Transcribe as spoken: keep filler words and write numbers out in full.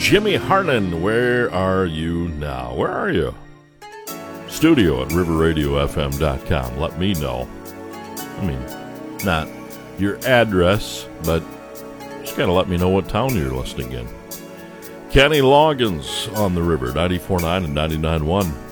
Jimmy Harlan, where are you now? Where are you? Studio at river radio f m dot com. Let me know. I mean, not your address, but just gotta let me know what town you're listening in. Kenny Loggins on the river, ninety-four point nine and ninety-nine point one.